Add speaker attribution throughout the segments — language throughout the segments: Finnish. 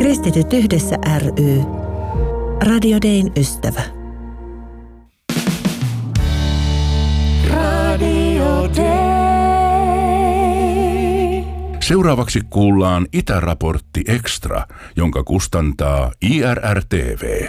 Speaker 1: Kristityt yhdessä ry. Radio Dayn ystävä.
Speaker 2: Radio Day.
Speaker 3: Seuraavaksi kuullaan Itäraportti Extra, jonka kustantaa IRR-TV.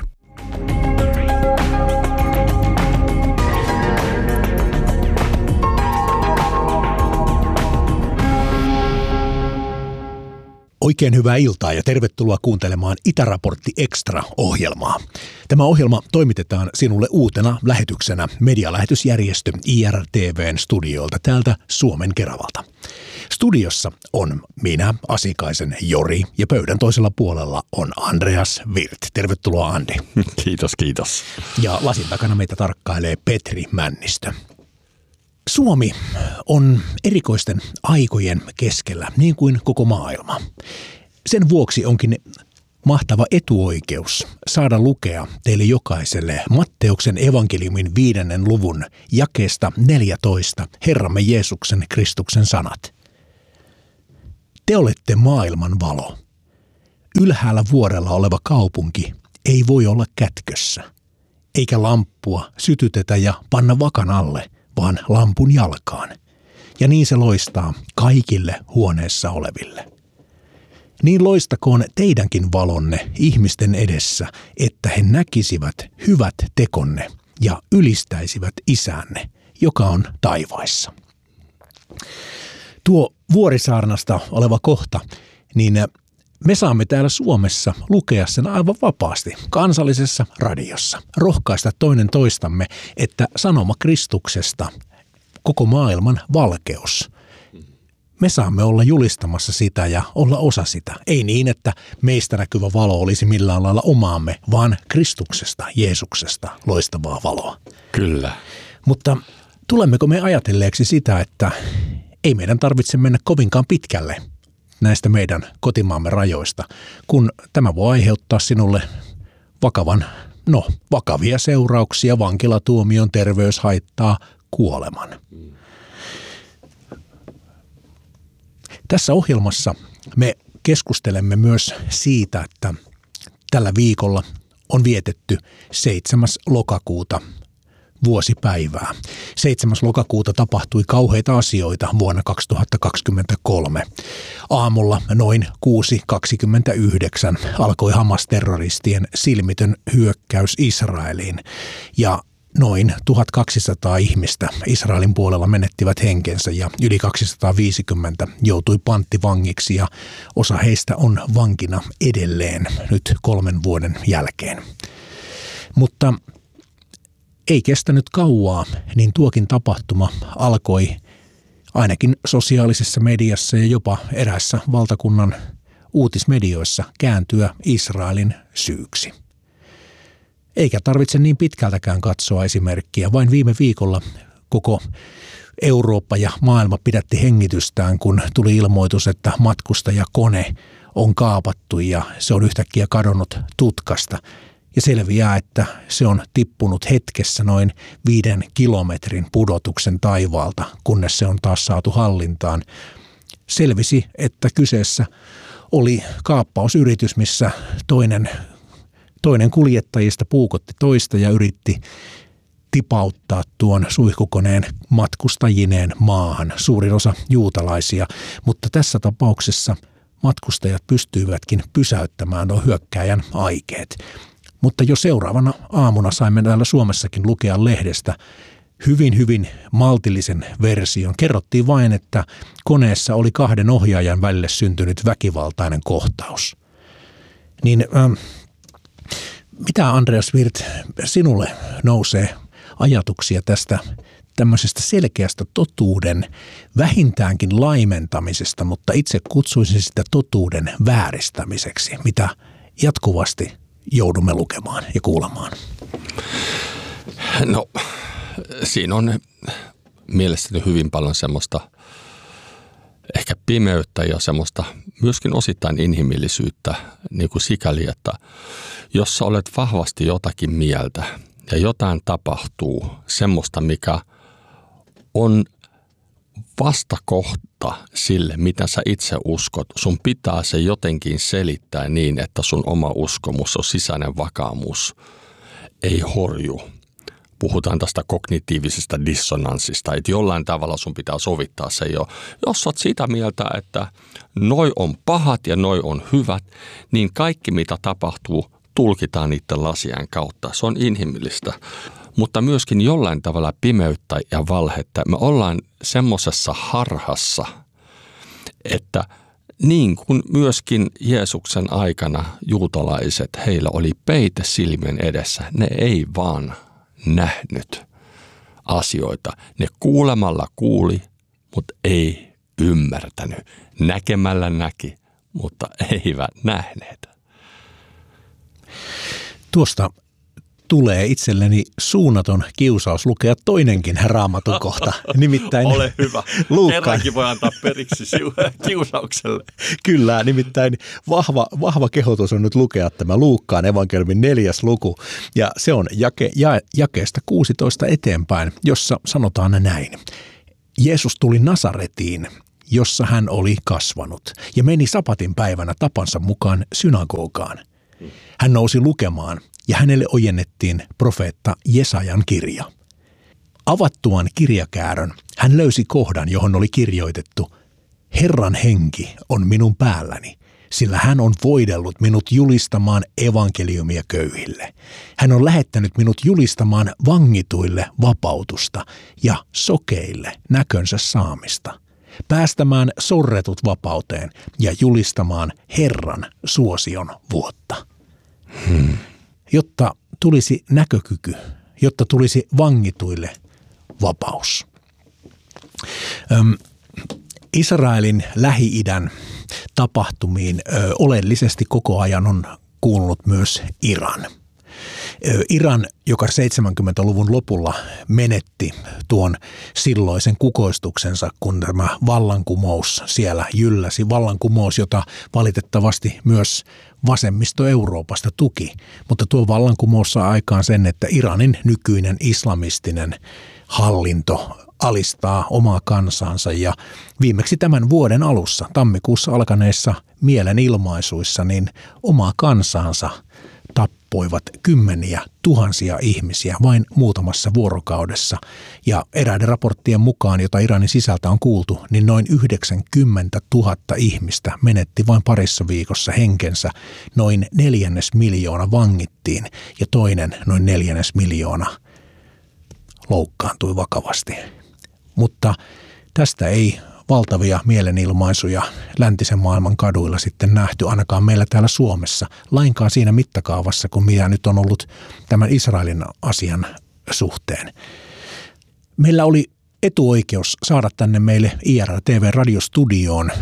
Speaker 4: Oikein hyvää iltaa ja tervetuloa kuuntelemaan Itäraportti Extra-ohjelmaa. Tämä ohjelma toimitetaan sinulle uutena lähetyksenä medialähetysjärjestö IRR-TV:n studioilta täältä Suomen Keravalta. Studiossa on minä, Asikaisen Jori, ja pöydän toisella puolella on Andreas Wirth. Tervetuloa, Andi.
Speaker 5: Kiitos.
Speaker 4: Ja lasin takana meitä tarkkailee Petri Männistö. Suomi on erikoisten aikojen keskellä, niin kuin koko maailma. Sen vuoksi onkin mahtava etuoikeus saada lukea teille jokaiselle Matteuksen evankeliumin 5. luvun jakeesta 14 Herramme Jeesuksen Kristuksen sanat. Te olette maailman valo. Ylhäällä vuorella oleva kaupunki ei voi olla kätkössä, eikä lamppua sytytetä ja panna vakan alle, vaan lampun jalkaan, ja niin se loistaa kaikille huoneessa oleville. Niin loistakoon teidänkin valonne ihmisten edessä, että he näkisivät hyvät tekonne ja ylistäisivät Isänne, joka on taivaissa. Tuo Vuorisaarnasta oleva kohta, niin me saamme täällä Suomessa lukea sen aivan vapaasti kansallisessa radiossa. Rohkaista toinen toistamme, että sanoma Kristuksesta, koko maailman valkeus. Me saamme olla julistamassa sitä ja olla osa sitä. Ei niin, että meistä näkyvä valo olisi millään lailla omaamme, vaan Kristuksesta, Jeesuksesta loistavaa valoa.
Speaker 5: Kyllä.
Speaker 4: Mutta tulemmeko me ajatelleeksi sitä, että ei meidän tarvitse mennä kovinkaan pitkälle näistä meidän kotimaamme rajoista, kun tämä voi aiheuttaa sinulle vakavia seurauksia, vankilatuomion, terveyshaittaa, kuoleman. Tässä ohjelmassa me keskustelemme myös siitä, että tällä viikolla on vietetty 7. lokakuuta vuosipäivää. 7. lokakuuta tapahtui kauheita asioita vuonna 2023. Aamulla noin 6.29 alkoi Hamas-terroristien silmitön hyökkäys Israeliin ja noin 1200 ihmistä Israelin puolella menettivät henkensä ja yli 250 joutui panttivangiksi ja osa heistä on vankina edelleen nyt 3 vuoden jälkeen. Mutta ei kestänyt kauaa, niin tuokin tapahtuma alkoi ainakin sosiaalisessa mediassa ja jopa eräissä valtakunnan uutismedioissa kääntyä Israelin syyksi. Eikä tarvitse niin pitkältäkään katsoa esimerkkiä. Vain viime viikolla koko Eurooppa ja maailma pidätti hengitystään, kun tuli ilmoitus, että matkustajakone on kaapattu ja se on yhtäkkiä kadonnut tutkasta. Ja selviää, että se on tippunut hetkessä noin 5 kilometrin pudotuksen taivaalta, kunnes se on taas saatu hallintaan. Selvisi, että kyseessä oli kaappausyritys, missä toinen kuljettajista puukotti toista ja yritti tipauttaa tuon suihkukoneen matkustajineen maahan. Suurin osa juutalaisia, mutta tässä tapauksessa matkustajat pystyivätkin pysäyttämään nuo hyökkääjän aikeet. Mutta jo seuraavana aamuna saimme täällä Suomessakin lukea lehdestä hyvin maltillisen version. Kerrottiin vain, että koneessa oli 2 ohjaajan välille syntynyt väkivaltainen kohtaus. Niin mitä, Andreas Wirth, sinulle nousee ajatuksia tästä tämmöisestä selkeästä totuuden vähintäänkin laimentamisesta, mutta itse kutsuisin sitä totuuden vääristämiseksi, mitä jatkuvasti joudumme lukemaan ja kuulemaan?
Speaker 5: No, siinä on mielestäni hyvin paljon semmoista ehkä pimeyttä ja semmoista myöskin osittain inhimillisyyttä niin kuin sikäli, että jos sä olet vahvasti jotakin mieltä ja jotain tapahtuu semmoista, mikä on kautta sille, mitä sä itse uskot. Sun pitää se jotenkin selittää niin, että sun oma uskomus on sisäinen vakaumus ei horju. Puhutaan tästä kognitiivisesta dissonanssista, että jollain tavalla sun pitää sovittaa se jo. Jos oot sitä mieltä, että noi on pahat ja noi on hyvät, niin kaikki mitä tapahtuu tulkitaan niiden lasien kautta. Se on inhimillistä, mutta myöskin jollain tavalla pimeyttä ja valhetta. Me ollaan semmoisessa harhassa, että niin kuin myöskin Jeesuksen aikana juutalaiset, heillä oli peite silmien edessä. Ne ei vaan nähnyt asioita. Ne kuulemalla kuuli, mutta ei ymmärtänyt. Näkemällä näki, mutta eivät nähneet.
Speaker 4: Tuosta tulee itselleni suunnaton kiusaus lukea toinenkin Raamatun kohta. Nimittäin
Speaker 5: ole hyvä. Kerrankin voi antaa periksi kiusaukselle.
Speaker 4: Kyllä, nimittäin vahva kehotus on nyt lukea tämä Luukkaan evankeliumin 4. luku. Ja se on jakeesta 16 eteenpäin, jossa sanotaan näin. Jeesus tuli Nasaretiin, jossa hän oli kasvanut, ja meni sapatin päivänä tapansa mukaan synagogaan. Hän nousi lukemaan, ja hänelle ojennettiin profeetta Jesajan kirja. Avattuaan kirjakäärön hän löysi kohdan, johon oli kirjoitettu: Herran henki on minun päälläni, sillä hän on voidellut minut julistamaan evankeliumia köyhille. Hän on lähettänyt minut julistamaan vangituille vapautusta ja sokeille näkönsä saamista, päästämään sorretut vapauteen ja julistamaan Herran suosion vuotta. Jotta tulisi näkökyky, jotta tulisi vangituille vapaus. Israelin Lähi-idän tapahtumiin oleellisesti koko ajan on kuulunut myös Iran. Iran, joka 70-luvun lopulla menetti tuon silloisen kukoistuksensa, kun tämä vallankumous siellä jylläsi. Vallankumous, jota valitettavasti myös vasemmisto Euroopasta tuki. Mutta tuo vallankumous saa aikaan sen, että Iranin nykyinen islamistinen hallinto alistaa omaa kansansa, ja viimeksi tämän vuoden alussa, tammikuussa alkaneissa mielenilmaisuissa, niin omaa kansansa tappoivat kymmeniä tuhansia ihmisiä vain muutamassa vuorokaudessa. Ja eräiden raporttien mukaan, jota Iranin sisältä on kuultu, niin noin 90 000 ihmistä menetti vain parissa viikossa henkensä. Noin 400 000 vangittiin ja toinen noin 400 000 loukkaantui vakavasti. Mutta tästä ei valtavia mielenilmaisuja läntisen maailman kaduilla sitten nähty, ainakaan meillä täällä Suomessa, lainkaan siinä mittakaavassa, kuin mitä nyt on ollut tämän Israelin asian suhteen. Meillä oli etuoikeus saada tänne meille IRR-TV-radiostudioon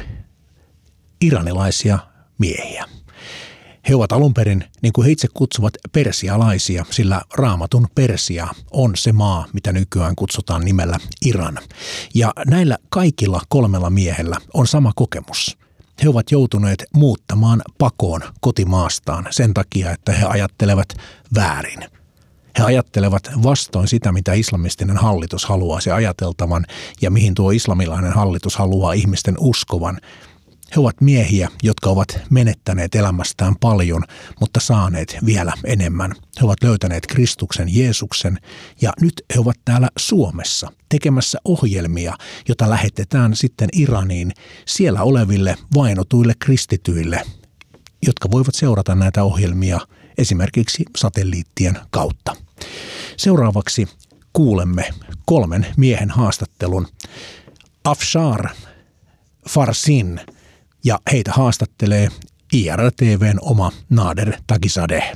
Speaker 4: iranilaisia miehiä. He ovat alun perin, niin kuin he itse kutsuvat, persialaisia, sillä Raamatun Persia on se maa, mitä nykyään kutsutaan nimellä Iran. Ja näillä kaikilla 3 miehellä on sama kokemus. He ovat joutuneet muuttamaan pakoon kotimaastaan sen takia, että he ajattelevat väärin. He ajattelevat vastoin sitä, mitä islamistinen hallitus haluaa se ajateltavan ja mihin tuo islamilainen hallitus haluaa ihmisten uskovan. He ovat miehiä, jotka ovat menettäneet elämästään paljon, mutta saaneet vielä enemmän. He ovat löytäneet Kristuksen, Jeesuksen, ja nyt he ovat täällä Suomessa tekemässä ohjelmia, jota lähetetään sitten Iraniin siellä oleville vainotuille kristityille, jotka voivat seurata näitä ohjelmia esimerkiksi satelliittien kautta. Seuraavaksi kuulemme 3 miehen haastattelun. Afshar Farsin, ja heitä haastattelee IRR-TV:n oma Nader Takizadeh.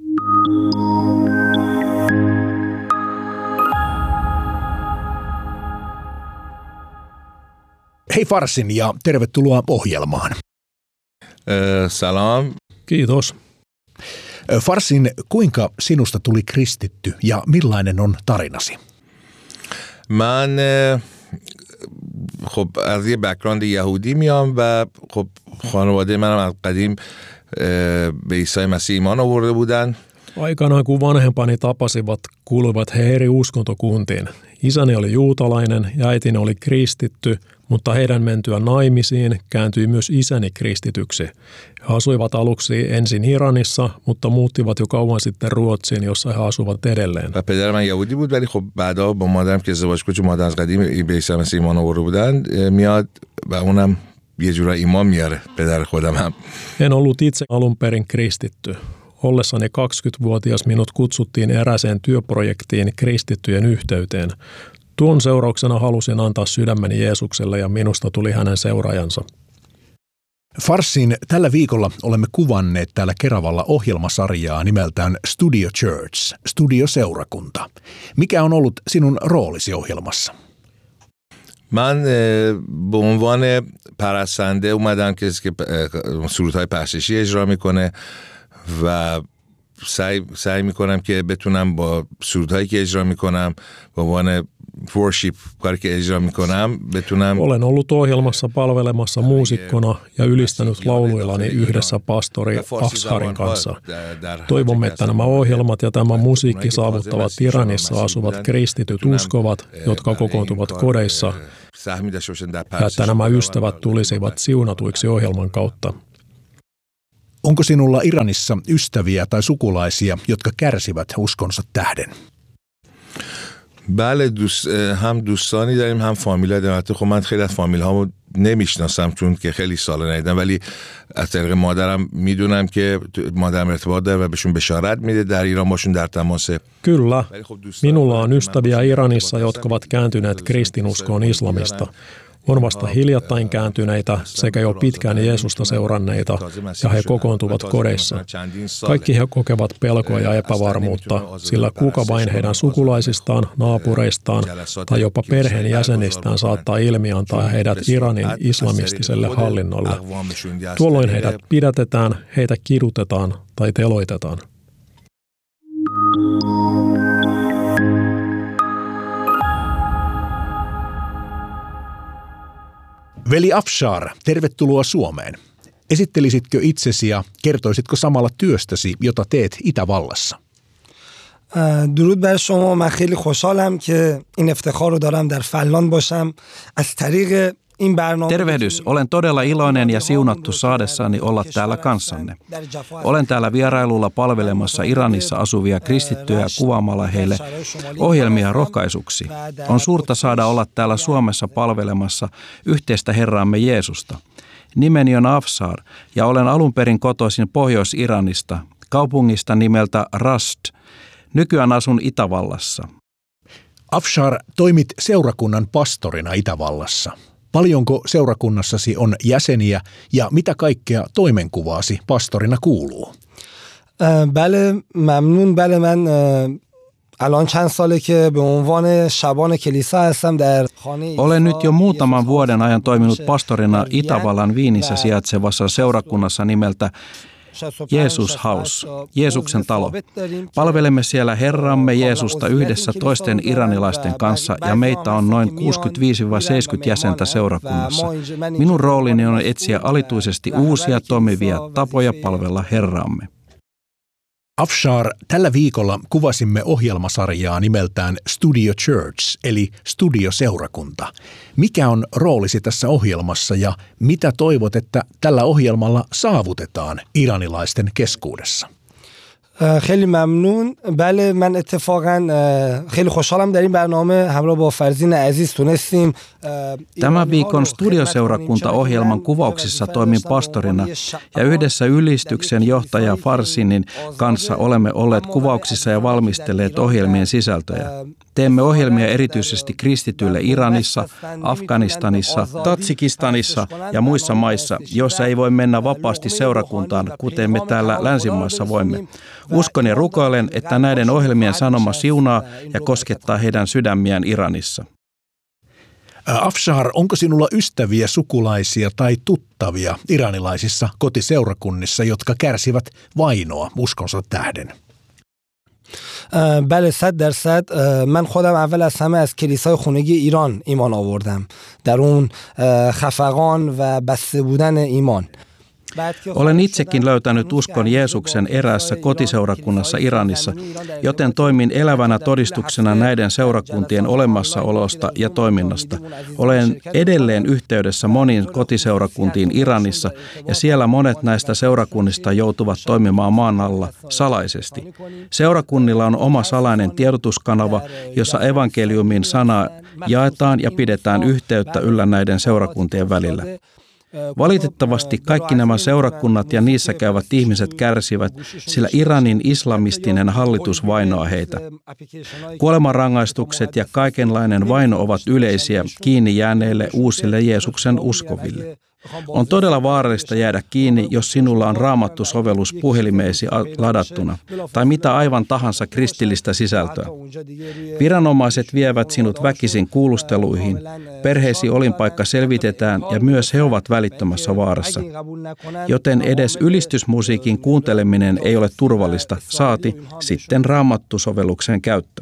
Speaker 4: Hei Farsin ja tervetuloa ohjelmaan.
Speaker 2: Salam.
Speaker 4: Kiitos. Farsin, kuinka sinusta tuli kristitty ja millainen on tarinasi?
Speaker 2: من خب از یه بک‌گراند یهودی میام و خب خانواده منم از قدیم به عیسی مسیح ایمان آورده بودن
Speaker 6: Aikanaan kun vanhempani tapasivat, kuuluivat he eri uskontokuntiin. Isäni oli juutalainen ja äitini oli kristitty, mutta heidän mentyä naimisiin kääntyi myös isäni kristityksi. He asuivat aluksi ensin Iranissa, mutta muuttivat jo kauan sitten Ruotsiin, jossa he asuvat edelleen.
Speaker 2: پدر من یهودی بود ولی خب بعدا با مادرم که ازدواج کرد چون مادر از قدیم به اسلام ایمان آورده بودن میاد و اونم یه جورایی ایمان میاره پدر خودم هم.
Speaker 6: En ollut itse alun perin kristitty. Ollessani 20-vuotias minut kutsuttiin erääseen työprojektiin kristittyjen yhteyteen. Tuon seurauksena halusin antaa sydämeni Jeesukselle ja minusta tuli hänen seuraajansa.
Speaker 4: Farsin tällä viikolla olemme kuvanneet täällä Keravalla ohjelmasarjaa nimeltään Studio Church, studioseurakunta. Mikä on ollut sinun roolisi ohjelmassa?
Speaker 2: من به عنوان پرستنده اومدم که سرودهای پرستشی اجرا میکنه و سعی میکنم که بتونم با سرودهایی که اجرا میکنم به عنوان worship کاری که اجرا میکنم بتونم.
Speaker 6: Olen ollut ohjelmassa palvelemassa muusikkona ja ylistänyt lauluillani yhdessä pastori Afsharin kanssa. Toivomme, että nämä ohjelmat ja tämä musiikki saavuttavat Iranissa asuvat kristityt uskovat, jotka kokoontuvat kodeissa, ja että nämä ystävät tulisivat siunatuiksi ohjelman kautta.
Speaker 4: Onko sinulla Iranissa ystäviä tai sukulaisia, jotka kärsivät uskonsa tähden?
Speaker 2: بله هم دوستانی داریم هم فامیلا داریم. البته خب من خیلی از فامیل هامو نمیشناسم چون که خیلی سالا ندیدم ولی از طریق مادرم میدونم که مادرم ارتباط داره و بهشون بشارت میده در ایران باشون در تماسه.
Speaker 6: Kyllä, minulla on ystäviä Iranissa, jotka ovat kääntyneet kristinuskoon islamista. On vasta hiljattain kääntyneitä sekä jo pitkään Jeesusta seuranneita, ja he kokoontuvat kodeissa. Kaikki he kokevat pelkoa ja epävarmuutta, sillä kuka vain heidän sukulaisistaan, naapureistaan tai jopa perheen jäsenistään saattaa ilmiantaa heidät Iranin islamistiselle hallinnolle. Tuolloin heidät pidätetään, heitä kidutetaan tai teloitetaan.
Speaker 4: Veli Afshar, tervetuloa Suomeen. Esittelisitkö itsesi ja kertoisitko samalla työstäsi, jota teet Itävallassa?
Speaker 7: درود بر شما. من خیلی خوشحالم که این افتخار رو دارم در فلان باشم از طریق این برنامه.
Speaker 8: Tervehdys, olen todella iloinen ja siunattu saadessani olla täällä kanssanne. Olen täällä vierailulla palvelemassa Iranissa asuvia kristittyjä kuvaamalla heille ohjelmia rohkaisuksi. On suurta saada olla täällä Suomessa palvelemassa yhteistä Herraamme Jeesusta. Nimeni on Afshar ja olen alun perin kotoisin Pohjois-Iranista, kaupungista nimeltä Rast. Nykyään asun Itävallassa.
Speaker 4: Afshar, toimit seurakunnan pastorina Itävallassa. Paljonko seurakunnassasi on jäseniä ja mitä kaikkea toimenkuvaasi pastorina kuuluu?
Speaker 7: بله ممنون. بله من الان چند ساله که به عنوان شبان کلیسا هستم در خانه.
Speaker 8: Olen nyt jo muutaman vuoden ajan toiminut pastorina Itävallan Viinissä sijaitsevassa seurakunnassa nimeltä Jesus House, Jeesuksen talo. Palvelemme siellä Herramme Jeesusta yhdessä toisten iranilaisten kanssa ja meitä on noin 65-70 jäsentä seurakunnassa. Minun roolini on etsiä alituisesti uusia toimivia tapoja palvella Herramme.
Speaker 4: Afshar, tällä viikolla kuvasimme ohjelmasarjaa nimeltään Studio Church, eli studioseurakunta. Mikä on roolisi tässä ohjelmassa ja mitä toivot, että tällä ohjelmalla saavutetaan iranilaisten keskuudessa?
Speaker 7: خیلی ممنون. بله من اتفاقا خیلی خوشحالم در این برنامه همراه با فرزین عزیز تونستیم.
Speaker 8: Tämän viikon studioseurakunta-ohjelman kuvauksissa toimin pastorina ja yhdessä ylistyksen johtaja Farsinin kanssa olemme olleet kuvauksissa ja valmistelleet ohjelmien sisältöjä. Teemme ohjelmia erityisesti kristityille Iranissa, Afganistanissa, Tatsikistanissa ja muissa maissa, joissa ei voi mennä vapaasti seurakuntaan, kuten me täällä länsimaissa voimme. Uskon ja rukoilen, että näiden ohjelmien sanoma siunaa ja koskettaa heidän sydämiään Iranissa.
Speaker 4: Afshar, onko sinulla ystäviä, sukulaisia tai tuttavia iranilaisissa kotiseurakunnissa, jotka kärsivät vainoa uskonsa tähden?
Speaker 7: بله 100%. من خودم اول از همه از کلیسای خونگی ایران ایمان آوردم در اون خفقان و بسته بودن ایمان.
Speaker 8: Olen itsekin löytänyt uskon Jeesuksen eräässä kotiseurakunnassa Iranissa, joten toimin elävänä todistuksena näiden seurakuntien olemassaolosta ja toiminnasta. Olen edelleen yhteydessä moniin kotiseurakuntiin Iranissa ja siellä monet näistä seurakunnista joutuvat toimimaan maan alla salaisesti. Seurakunnilla on oma salainen tiedotuskanava, jossa evankeliumin sanaa jaetaan ja pidetään yhteyttä yllä näiden seurakuntien välillä. Valitettavasti kaikki nämä seurakunnat ja niissä käyvät ihmiset kärsivät, sillä Iranin islamistinen hallitus vainoaa heitä. Kuolemanrangaistukset ja kaikenlainen vaino ovat yleisiä kiinni jääneille uusille Jeesuksen uskoville. On todella vaarallista jäädä kiinni, jos sinulla on Raamattu-sovellus puhelimeesi ladattuna tai mitä aivan tahansa kristillistä sisältöä. Viranomaiset vievät sinut väkisin kuulusteluihin, perheesi olinpaikka selvitetään ja myös he ovat välittömässä vaarassa. Joten edes ylistysmusiikin kuunteleminen ei ole turvallista, saati sitten Raamattu-sovelluksen käyttö.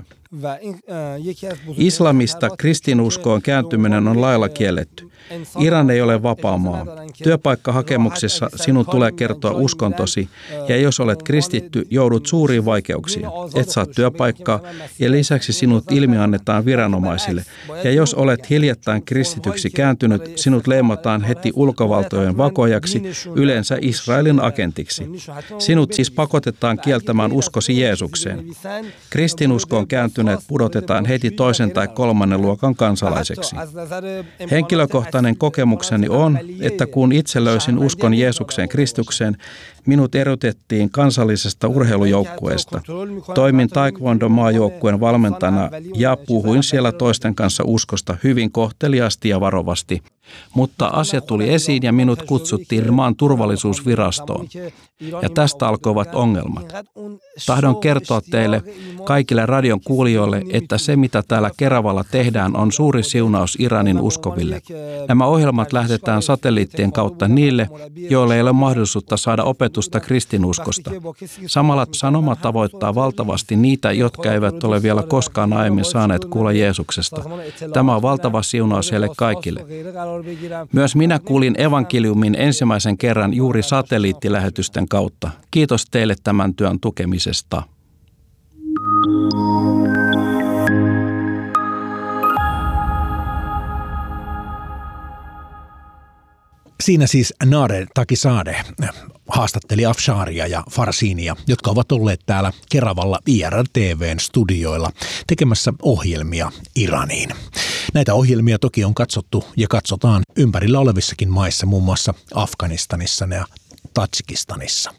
Speaker 8: Islamista kristinuskoon kääntyminen on lailla kielletty. Iran ei ole vapaa maa. Työpaikkahakemuksessa sinun tulee kertoa uskontosi, ja jos olet kristitty, joudut suuriin vaikeuksiin. Et saa työpaikkaa, ja lisäksi sinut ilmiannetaan viranomaisille. Ja jos olet hiljattain kristityksi kääntynyt, sinut leimataan heti ulkovaltojen vakojaksi, yleensä Israelin agentiksi. Sinut siis pakotetaan kieltämään uskosi Jeesukseen. Kristinuskoon kääntyneet pudotetaan heti 2. tai 3. luokan kansalaiseksi. Henkilökohtainen kokemukseni on, että kun itse löysin uskon Jeesukseen Kristukseen, minut erotettiin kansallisesta urheilujoukkueesta. Toimin taekwondo-maajoukkueen valmentajana ja puhuin siellä toisten kanssa uskosta hyvin kohteliaasti ja varovasti. Mutta asia tuli esiin ja minut kutsuttiin maan turvallisuusvirastoon. Ja tästä alkoivat ongelmat. Tahdon kertoa teille kaikille radion kuulijoille, että se mitä täällä Keravalla tehdään on suuri siunaus Iranin uskoville. Nämä ohjelmat lähetetään satelliittien kautta niille, joille ei ole mahdollisuutta saada opetusta kristinuskosta. Samalla sanoma tavoittaa valtavasti niitä, jotka eivät ole vielä koskaan aiemmin saaneet kuulla Jeesuksesta. Tämä on valtava siunaus heille kaikille. Myös minä kuulin evankeliumin ensimmäisen kerran juuri satelliittilähetysten kautta. Kiitos teille tämän työn tukemisesta.
Speaker 4: Siinä siis Nader Takizadeh haastatteli Afsharia ja Farsinia, jotka ovat olleet täällä Keravalla IRTV:n studioilla tekemässä ohjelmia Iraniin. Näitä ohjelmia toki on katsottu ja katsotaan ympärillä olevissakin maissa, muun muassa Afganistanissa ja Tadžikistanissa.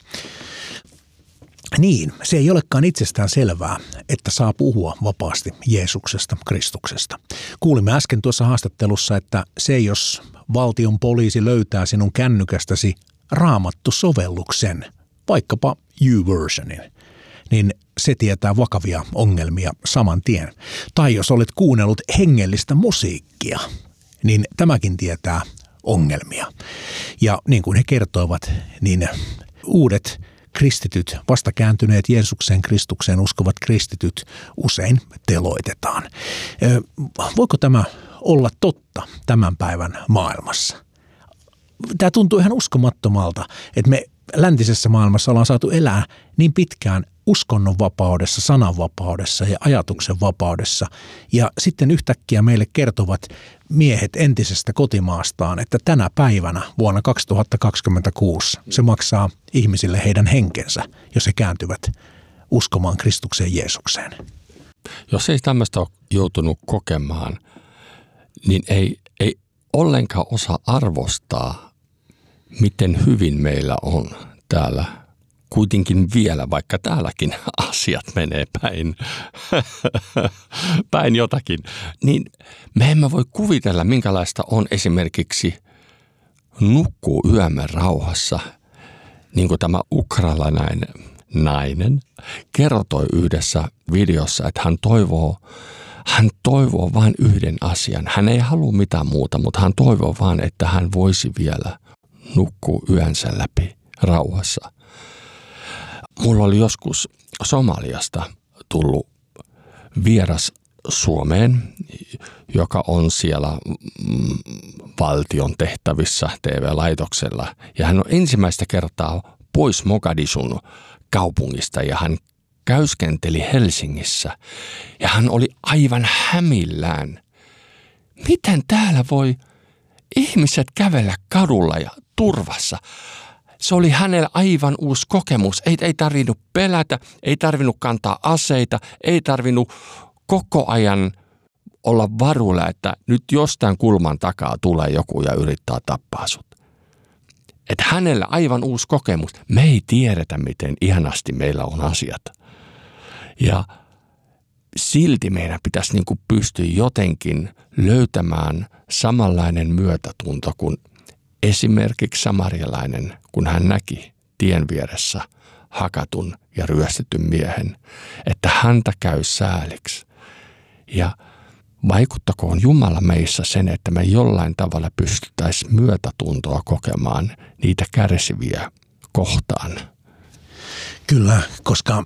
Speaker 4: Niin, se ei olekaan itsestään selvää, että saa puhua vapaasti Jeesuksesta, Kristuksesta. Kuulimme äsken tuossa haastattelussa, että se jos valtion poliisi löytää sinun kännykästäsi Raamattu-sovelluksen, vaikkapa YouVersionin, niin se tietää vakavia ongelmia saman tien. Tai jos olet kuunnellut hengellistä musiikkia, niin tämäkin tietää ongelmia. Ja niin kuin he kertoivat, niin uudet kristityt, vastakääntyneet Jeesukseen Kristukseen uskovat kristityt usein teloitetaan. Voiko tämä olla totta tämän päivän maailmassa? Tämä tuntuu ihan uskomattomalta, että me läntisessä maailmassa ollaan saatu elää niin pitkään uskonnonvapaudessa, sananvapaudessa ja ajatuksen vapaudessa. Ja sitten yhtäkkiä meille kertovat miehet entisestä kotimaastaan, että tänä päivänä vuonna 2026 se maksaa ihmisille heidän henkensä, jos he kääntyvät uskomaan Kristukseen Jeesukseen.
Speaker 5: Jos ei tämmöistä ole joutunut kokemaan, niin ei ollenkaan osaa arvostaa, miten hyvin meillä on täällä. Kuitenkin vielä, vaikka täälläkin asiat menee päin jotakin, niin me emme voi kuvitella, minkälaista on esimerkiksi nukkuu yömme rauhassa, niin kuin tämä ukrainalainen nainen kertoi yhdessä videossa, että hän toivoo vain yhden asian. Hän ei halua mitään muuta, mutta hän toivoo vain, että hän voisi vielä nukkua yönsä läpi rauhassa. Mulla oli joskus Somaliasta tullut vieras Suomeen, joka on siellä valtion tehtävissä TV-laitoksella. Ja hän on ensimmäistä kertaa pois Mogadishun kaupungista ja hän käyskenteli Helsingissä. Ja hän oli aivan hämillään. Miten täällä voi ihmiset kävellä kadulla ja turvassa? Se oli hänelle aivan uusi kokemus. Ei tarvinnut pelätä, ei tarvinnut kantaa aseita, ei tarvinnut koko ajan olla varuilla, että nyt jostain kulman takaa tulee joku ja yrittää tappaa sut. Että hänellä aivan uusi kokemus. Me ei tiedetä, miten ihanasti meillä on asiat. Ja silti meidän pitäisi niin kuin pystyä jotenkin löytämään samanlainen myötätunto kuin esimerkiksi samarialainen, kun hän näki tien vieressä hakatun ja ryöstetyn miehen, että häntä käy sääliksi. Ja vaikuttakoon Jumala meissä sen, että me jollain tavalla pystyttäisiin myötätuntoa kokemaan niitä kärsiviä kohtaan.
Speaker 4: Kyllä, koska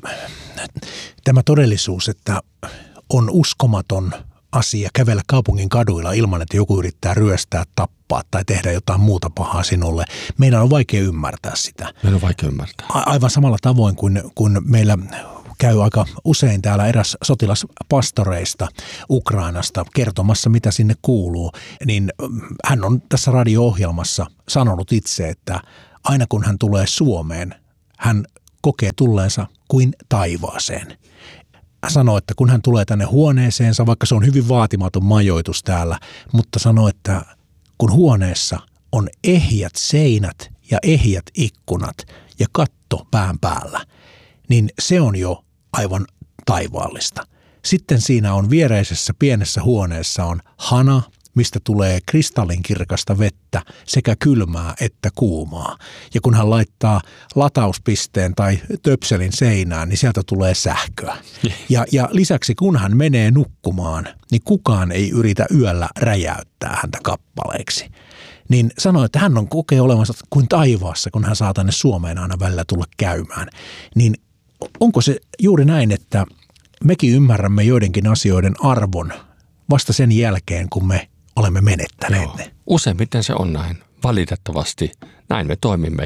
Speaker 4: tämä todellisuus, että on uskomaton asia kävellä kaupungin kaduilla ilman, että joku yrittää ryöstää, tappaa tai tehdä jotain muuta pahaa sinulle. Meidän on vaikea ymmärtää sitä.
Speaker 5: Meidän on vaikea ymmärtää.
Speaker 4: Aivan samalla tavoin kuin meillä käy aika usein täällä eräs sotilaspastoreista Ukrainasta kertomassa, mitä sinne kuuluu, niin hän on tässä radio-ohjelmassa sanonut itse, että aina kun hän tulee Suomeen, hän kokee tulleensa kuin taivaaseen. Hän sanoo, että kun hän tulee tänne huoneeseensa, vaikka se on hyvin vaatimaton majoitus täällä, mutta sanoo, että kun huoneessa on ehjät seinät ja ehjät ikkunat ja katto pään päällä, niin se on jo aivan taivaallista. Sitten siinä on viereisessä pienessä huoneessa on hana, mistä tulee kristallinkirkasta vettä sekä kylmää että kuumaa. Ja kun hän laittaa latauspisteen tai töpselin seinään, niin sieltä tulee sähköä. Ja lisäksi kun hän menee nukkumaan, niin kukaan ei yritä yöllä räjäyttää häntä kappaleiksi. Niin sanoi, että hän kokee olevansa kuin taivaassa, kun hän saa tänne Suomeen aina välillä tulla käymään. Niin onko se juuri näin, että mekin ymmärrämme joidenkin asioiden arvon vasta sen jälkeen, kun me olemme menettäneet ne?
Speaker 5: Useimmiten se on näin. Valitettavasti näin me toimimme.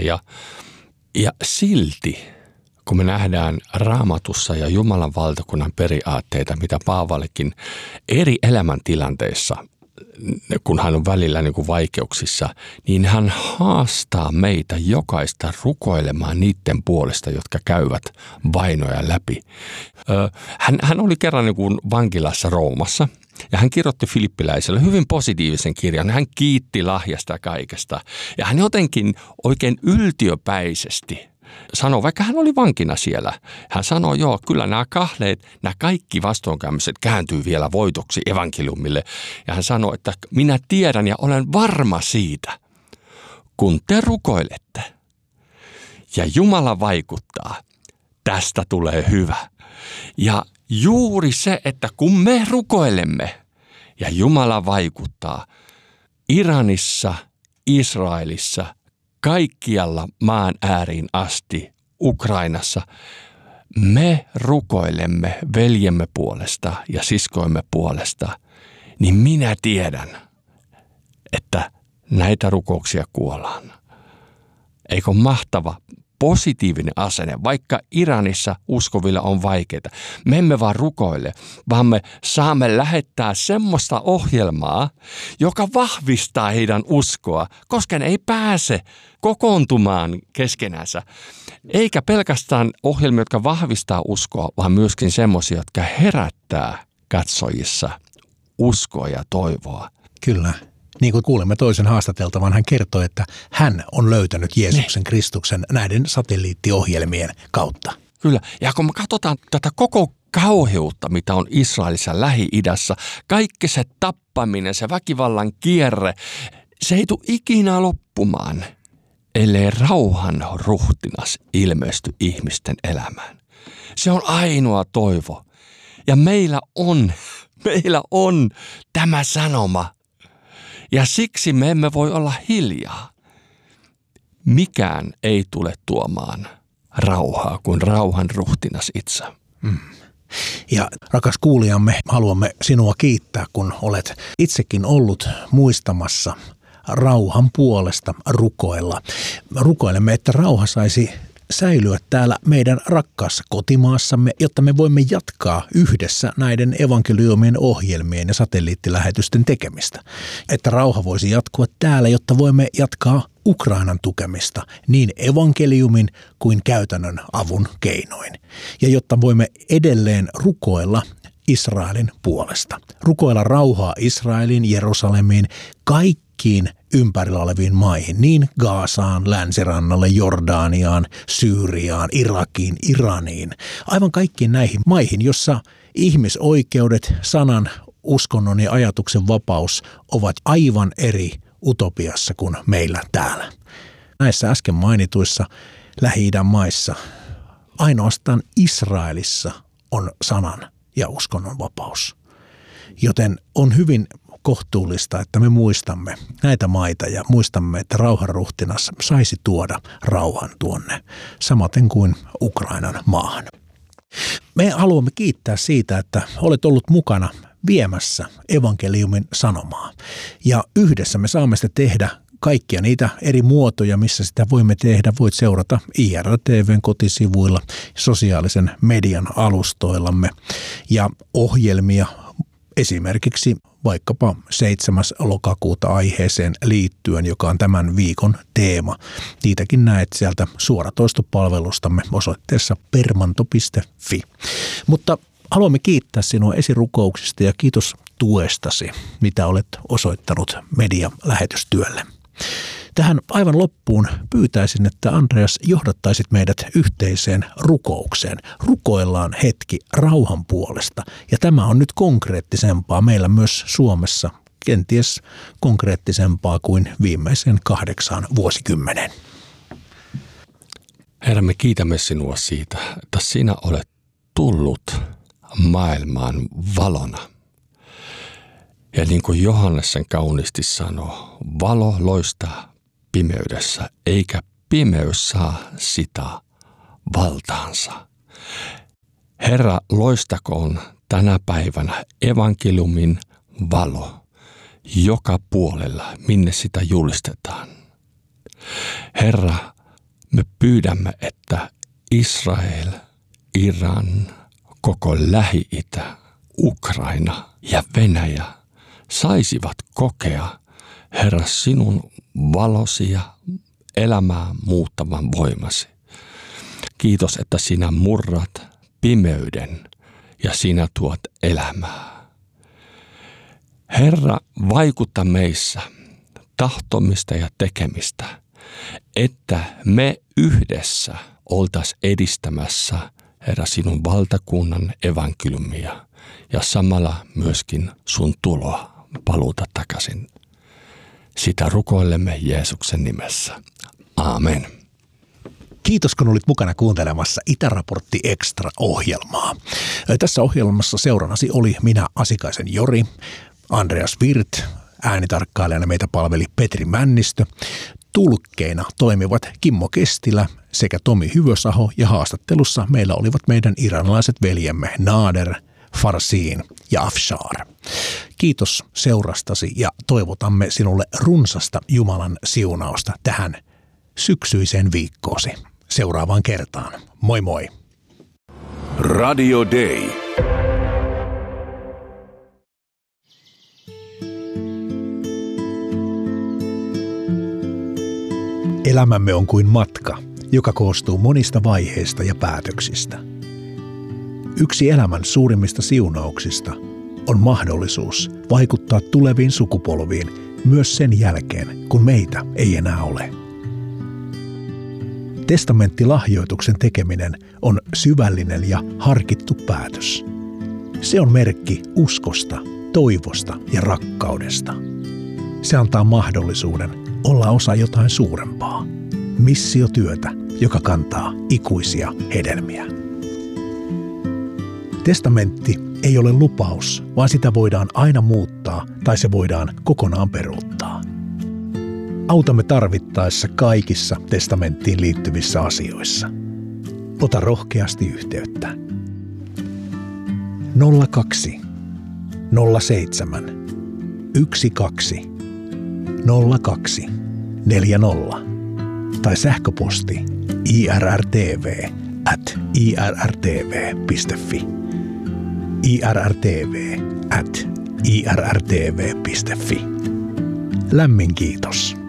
Speaker 5: Ja silti, kun me nähdään Raamatussa ja Jumalan valtakunnan periaatteita, mitä Paavalikin eri elämäntilanteissa, kun hän on välillä niin kuin vaikeuksissa, niin hän haastaa meitä jokaista rukoilemaan niiden puolesta, jotka käyvät vainoja läpi. Hän oli kerran niin kuin vankilassa Roomassa ja hän kirjoitti filippiläiselle hyvin positiivisen kirjan. Hän kiitti lahjasta kaikesta ja hän jotenkin oikein yltiöpäisesti sanoi, vaikka hän oli vankina siellä, hän sanoi, joo, kyllä nämä kaikki vastoinkäymiset kääntyy vielä voitoksi evankeliumille. Ja hän sanoi, että minä tiedän ja olen varma siitä, kun te rukoilette ja Jumala vaikuttaa, tästä tulee hyvä. Ja juuri se, että kun me rukoilemme ja Jumala vaikuttaa Iranissa, Israelissa, kaikkialla maan ääriin asti Ukrainassa, me rukoilemme veljemme puolesta ja siskoimme puolesta, niin minä tiedän, että näitä rukouksia kuollaan. Eikö mahtava positiivinen asenne, vaikka Iranissa uskovilla on vaikeita. Me emme vaan rukoile, vaan me saamme lähettää semmoista ohjelmaa, joka vahvistaa heidän uskoa, koska ne ei pääse kokoontumaan keskenänsä. Eikä pelkästään ohjelmia, jotka vahvistaa uskoa, vaan myöskin semmoisia, jotka herättää katsojissa uskoa ja toivoa.
Speaker 4: Kyllä. Niin kuin kuulemme toisen haastateltavan, hän kertoi, että hän on löytänyt Jeesuksen Kristuksen näiden satelliittiohjelmien kautta.
Speaker 5: Kyllä, ja kun me katsotaan tätä koko kauheutta, mitä on Israelissa Lähi-idässä, kaikki se tappaminen, se väkivallan kierre, se ei tule ikinä loppumaan, ellei rauhan ruhtinas ilmesty ihmisten elämään. Se on ainoa toivo. Ja meillä on tämä sanoma. Ja siksi me emme voi olla hiljaa. Mikään ei tule tuomaan rauhaa kuin rauhan ruhtinas itse.
Speaker 4: Ja rakas kuulijamme, haluamme sinua kiittää, kun olet itsekin ollut muistamassa rauhan puolesta rukoilla. Rukoilemme, että rauha saisi säilyä täällä meidän rakkaassa kotimaassamme, jotta me voimme jatkaa yhdessä näiden evankeliumien ohjelmien ja satelliittilähetysten tekemistä. Että rauha voisi jatkua täällä, jotta voimme jatkaa Ukrainan tukemista niin evankeliumin kuin käytännön avun keinoin. Ja jotta voimme edelleen rukoilla Israelin puolesta. Rukoilla rauhaa Israelin, Jerusalemiin, kaikkiin ympärillä oleviin maihin, niin Gazaan, Länsirannalle, Jordaniaan, Syyriaan, Irakiin, Iraniin. Aivan kaikkiin näihin maihin, jossa ihmisoikeudet, sanan, uskonnon ja ajatuksen vapaus ovat aivan eri utopiassa kuin meillä täällä. Näissä äsken mainituissa Lähi-idän maissa ainoastaan Israelissa on sanan ja uskonnon vapaus. Joten on hyvin kohtuullista, että me muistamme näitä maita ja muistamme, että rauhanruhtinas saisi tuoda rauhan tuonne, samaten kuin Ukrainan maahan. Me haluamme kiittää siitä, että olet ollut mukana viemässä evankeliumin sanomaa. Ja yhdessä me saamme sitä tehdä kaikkia niitä eri muotoja, missä sitä voimme tehdä. Voit seurata IRTV:n kotisivuilla, sosiaalisen median alustoillamme ja ohjelmia esimerkiksi vaikkapa 7. lokakuuta aiheeseen liittyen, joka on tämän viikon teema. Niitäkin näet sieltä suoratoistopalvelustamme osoitteessa permanto.fi. Mutta haluamme kiittää sinua esirukouksista ja kiitos tuestasi, mitä olet osoittanut medialähetystyölle. Tähän aivan loppuun pyytäisin, että Andreas johdattaisit meidät yhteiseen rukoukseen. Rukoillaan hetki rauhan puolesta ja tämä on nyt konkreettisempaa meillä myös Suomessa, kenties konkreettisempaa kuin viimeisen 8 vuosikymmenen.
Speaker 5: Herra, me kiitämme sinua siitä, että sinä olet tullut maailmaan valona. Ja niin kuin Johannes sen kauniisti sanoo, valo loistaa pimeydessä, eikä pimeys saa sitä valtaansa. Herra, loistakoon tänä päivänä evankeliumin valo joka puolella, minne sitä julistetaan. Herra, me pyydämme, että Israel, Iran, koko Lähi-itä, Ukraina ja Venäjä saisivat kokea, Herra, sinun valosi ja elämää muuttavan voimasi. Kiitos, että sinä murrat pimeyden ja sinä tuot elämää. Herra, vaikuta meissä tahtomista ja tekemistä, että me yhdessä oltaisiin edistämässä, Herra, sinun valtakunnan evankeliumia ja samalla myöskin sun tuloa paluuta takaisin. Sitä rukoilemme Jeesuksen nimessä. Aamen.
Speaker 4: Kiitos, kun olit mukana kuuntelemassa Itäraportti Extra-ohjelmaa. Tässä ohjelmassa seurannasi oli minä, Asikaisen Jori, Andreas Wirth, äänitarkkailijana meitä palveli Petri Männistö. Tulkkeina toimivat Kimmo Kestilä sekä Tomi Hyvösaho ja haastattelussa meillä olivat meidän iranilaiset veljemme Nader, Farsiin ja Afshar. Kiitos seurastasi ja toivotamme sinulle runsasta Jumalan siunausta tähän syksyiseen viikkoosi. Seuraavaan kertaan. Moi moi!
Speaker 3: Radio Day.
Speaker 4: Elämämme on kuin matka, joka koostuu monista vaiheista ja päätöksistä. Yksi elämän suurimmista siunauksista on mahdollisuus vaikuttaa tuleviin sukupolviin myös sen jälkeen, kun meitä ei enää ole. Testamenttilahjoituksen tekeminen on syvällinen ja harkittu päätös. Se on merkki uskosta, toivosta ja rakkaudesta. Se antaa mahdollisuuden olla osa jotain suurempaa. Missiotyötä, joka kantaa ikuisia hedelmiä. Testamentti ei ole lupaus, vaan sitä voidaan aina muuttaa tai se voidaan kokonaan peruuttaa. Autamme tarvittaessa kaikissa testamenttiin liittyvissä asioissa. Ota rohkeasti yhteyttä. 02 07 12 02 40 tai sähköposti irrtv@irrtv.fi. irrtv@irrtv.fi. Lämmin kiitos.